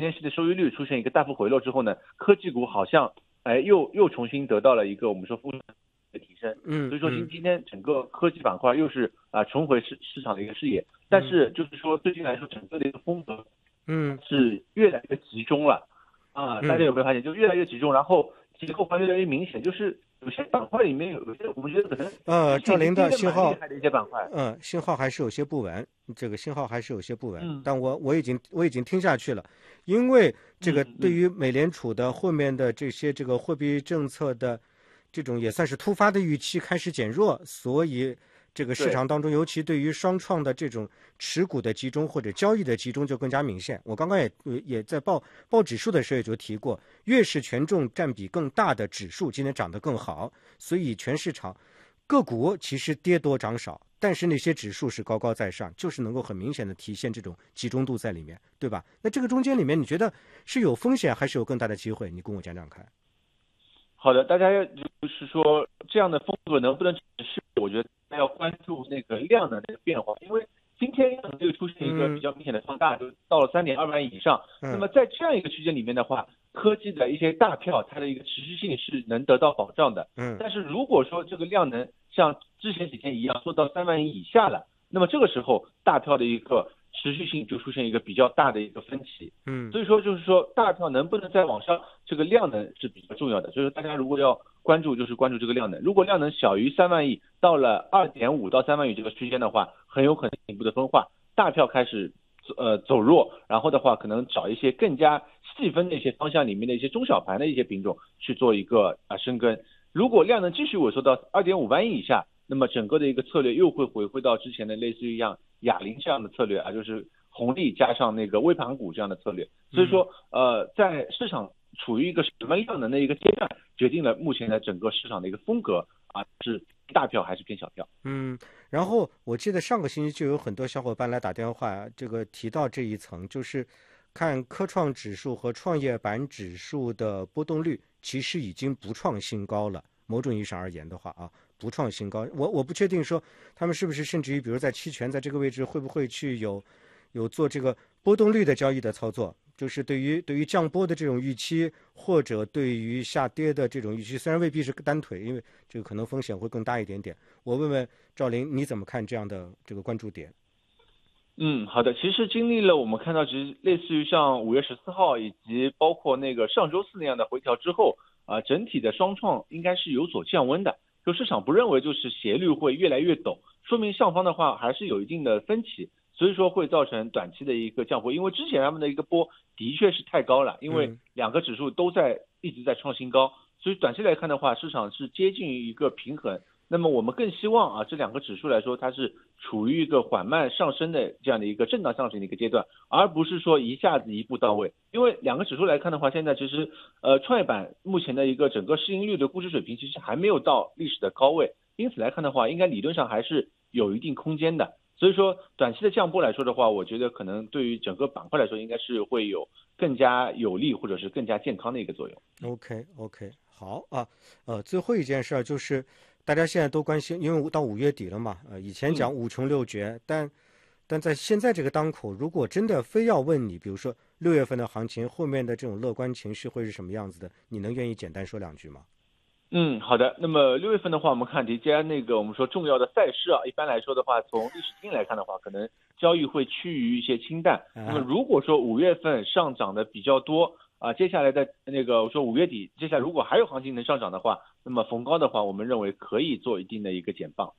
年期的收益率出现一个大幅回落之后呢，科技股好像又重新得到了一个我们说复的提升。所以说今天整个科技板块又是重回市场的一个视野，但是就是说最近来说整个的一个风格是越来越集中了大家有没有发现就越来越集中，然后结构化越来越明显，就是有些板块里面有些我们觉得可能赵林的信号厉害的一些板块信号还是有些不稳，这个信号还是有些不稳，但我已经听下去了，因为这个对于美联储的后面的这些这个货币政策的这种也算是突发的预期开始减弱，所以这个市场当中，尤其对于双创的这种持股的集中或者交易的集中就更加明显。我刚刚也在报指数的时候也就提过，越是权重占比更大的指数今天涨得更好，所以全市场个股其实跌多涨少，但是那些指数是高高在上，就是能够很明显的体现这种集中度在里面，对吧？那这个中间里面你觉得是有风险还是有更大的机会？你跟我讲讲看。 好的，大家就是说这样的风格能不能持续，我觉得要关注那个量的那个变化，因为今天量能又出现一个比较明显的放大，就到了3.2万亿以上。那么在这样一个区间里面的话，科技的一些大票它的一个持续性是能得到保障的。但是如果说这个量能像之前几天一样做到3万亿以下了，那么这个时候大票的一个持续性就出现一个比较大的一个分歧。所以说就是说大票能不能再往上，这个量能是比较重要的。所以说大家如果要关注，就是关注这个量能。如果量能小于3万亿，到了2.5到3万亿这个区间的话，很有可能进一步的分化，大票开始走弱，然后的话可能找一些更加细分的一些方向里面的一些中小盘的一些品种去做一个深耕。如果量能继续萎缩到2.5万亿以下，那么整个的一个策略又会回归到之前的类似于像哑铃这样的策略就是红利加上那个微盘股这样的策略。所以说在市场处于一个什么量能的一个阶段，决定了目前的整个市场的一个风格是大票还是偏小票。 然后我记得上个星期就有很多小伙伴来打电话，这个提到这一层，就是看科创指数和创业板指数的波动率其实已经不创新高了，某种意义上而言的话不创新高。我不确定说他们是不是甚至于比如在期权在这个位置会不会去有做这个波动率的交易的操作，就是对于降波的这种预期，或者对于下跌的这种预期，虽然未必是单腿，因为这个可能风险会更大一点点。我问问赵林，你怎么看这样的这个关注点？ 好的。其实经历了我们看到，其实类似于像5月14号以及包括那个上周四那样的回调之后整体的双创应该是有所降温的。就市场不认为就是斜率会越来越陡，说明上方的话还是有一定的分歧，所以说会造成短期的一个降波。因为之前他们的一个波的确是太高了，因为两个指数都一直在创新高，所以短期来看的话，市场是接近于一个平衡。那么我们更希望这两个指数来说，它是处于一个缓慢上升的这样的一个震荡上行的一个阶段，而不是说一下子一步到位。因为两个指数来看的话，现在其实创业板目前的一个整个市盈率的估值水平其实还没有到历史的高位，因此来看的话，应该理论上还是有一定空间的。所以说短期的降波来说的话，我觉得可能对于整个板块来说，应该是会有更加有利或者是更加健康的一个作用。 OK， 好最后一件事就是大家现在都关心，因为到5月底了嘛，以前讲五穷六绝，但在现在这个当口，如果真的非要问你，比如说6月份的行情后面的这种乐观情绪会是什么样子的，你能愿意简单说两句吗？ 好的。那么6月份的话，我们看叠加那个我们说重要的赛事一般来说的话，从历史经验来看的话，可能交易会趋于一些清淡。那么如果说5月份上涨的比较多接下来的那个我说5月底，接下来如果还有行情能上涨的话，那么逢高的话，我们认为可以做一定的一个减磅。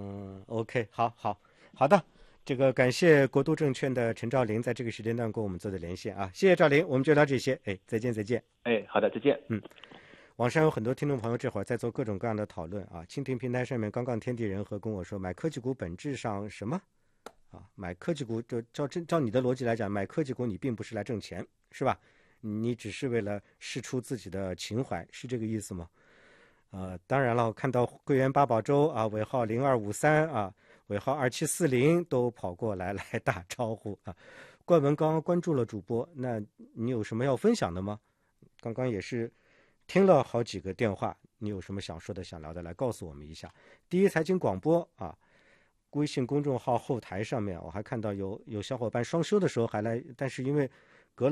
OK， 好的。这个感谢国都证券的陈兆林在这个时间段跟我们做的连线谢谢兆林，我们就聊这些，再见。 好的，再见。 网上有很多听众朋友这会儿在做各种各样的讨论蜻蜓平台上面刚刚天地人和跟我说，买科技股本质上什么买科技股就照你的逻辑来讲，买科技股你并不是来挣钱，是吧？你只是为了释出自己的情怀，是这个意思吗？当然了，我看到桂圆八宝粥尾号0253尾号2740都跑过来打招呼冠文刚刚关注了主播，那你有什么要分享的吗？刚刚也是听了好几个电话，你有什么想说的想聊的来告诉我们一下。第一财经广播微信公众号后台上面我还看到有小伙伴双休的时候还来，但是因为